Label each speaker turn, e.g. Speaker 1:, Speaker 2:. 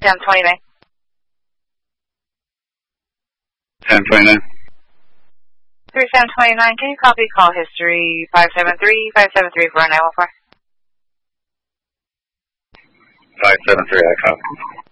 Speaker 1: 1029.
Speaker 2: 1029.
Speaker 1: 3729, can you copy call history 573 for 914?
Speaker 2: 573, I copy.